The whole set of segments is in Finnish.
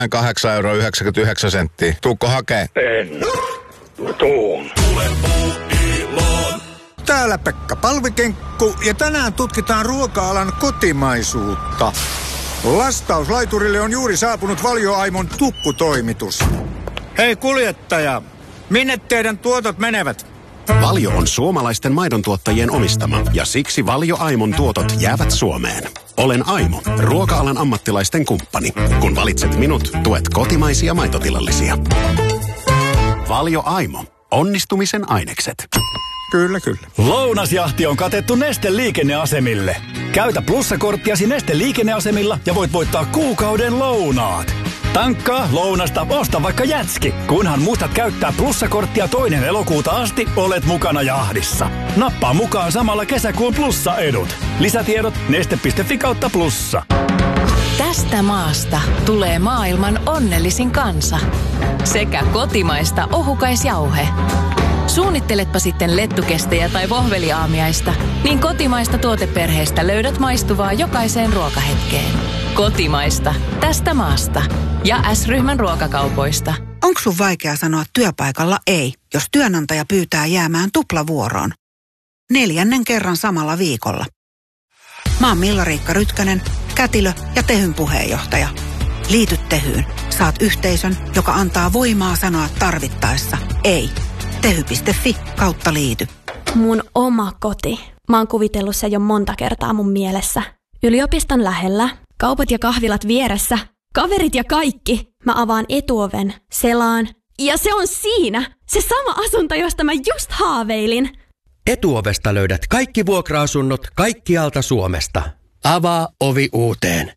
€8,99. Tuukko hakee? En. Tuun. Täällä Pekka Palvikenkku ja tänään tutkitaan ruoka-alan kotimaisuutta. Lastauslaiturille on juuri saapunut Valio Aimon tukkutoimitus. Hei kuljettaja, minne teidän tuotot menevät? Valio on suomalaisten maidontuottajien omistama ja siksi Valio Aimon tuotot jäävät Suomeen. Olen Aimo, ruoka-alan ammattilaisten kumppani. Kun valitset minut, tuet kotimaisia maitotilallisia. Valio Aimo. Onnistumisen ainekset. Kyllä, kyllä. Lounasjahti on katettu Neste liikenneasemille. Käytä plussakorttiasi Neste liikenneasemilla ja voit voittaa kuukauden lounaat. Tankkaa, lounasta, osta vaikka jätski. Kunhan muistat käyttää plussakorttia 2. elokuuta asti, olet mukana jahdissa. Nappaa mukaan samalla kesäkuun plussaedut. Lisätiedot neste.fi/plussa. Tästä maasta tulee maailman onnellisin kansa. Sekä kotimaista ohukaisjauhe. Suunnitteletpa sitten lettukestejä tai vohveliaamiaista, niin kotimaista tuoteperheestä löydät maistuvaa jokaiseen ruokahetkeen. Kotimaista. Tästä maasta. Ja S-ryhmän ruokakaupoista. Onko sun vaikea sanoa työpaikalla ei, jos työnantaja pyytää jäämään tuplavuoroon? 4. kerran samalla viikolla. Mä oon Milla-Riikka Rytkönen, kätilö ja Tehyn puheenjohtaja. Liity Tehyyn. Saat yhteisön, joka antaa voimaa sanoa tarvittaessa ei. Tehy.fi/liity. Mun oma koti. Mä oon kuvitellut se jo monta kertaa mun mielessä. Yliopiston lähellä, kaupat ja kahvilat vieressä, kaverit ja kaikki. Mä avaan etuoven, selaan. Ja se on siinä! Se sama asunto, josta mä just haaveilin. Etuovesta löydät kaikki vuokra-asunnot kaikkialta Suomesta. Avaa ovi uuteen.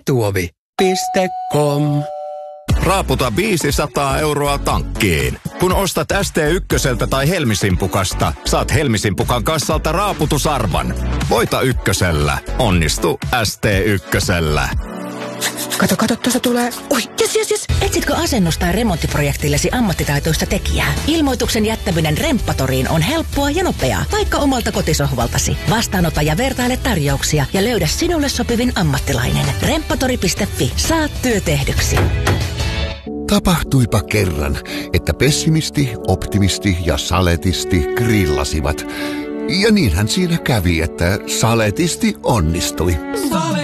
Etuovi.com. Raaputa 500 € tankkiin. Kun ostat ST1 tai Helmisimpukasta, saat Helmisimpukan kassalta raaputusarvan. Voita ykkösellä. Onnistu ST1. Kato, tuossa tulee. Oi, jes. Etsitkö asennus- tai remonttiprojektillesi ammattitaitoista tekijää? Ilmoituksen jättäminen Remppatoriin on helppoa ja nopeaa, vaikka omalta kotisohvaltasi. Vastaanota ja vertaile tarjouksia ja löydä sinulle sopivin ammattilainen. Remppatori.fi. Saat työ tehdyksi. Tapahtuipa kerran, että pessimisti, optimisti ja saletisti grillasivat. Ja niinhän siinä kävi, että saletisti onnistui.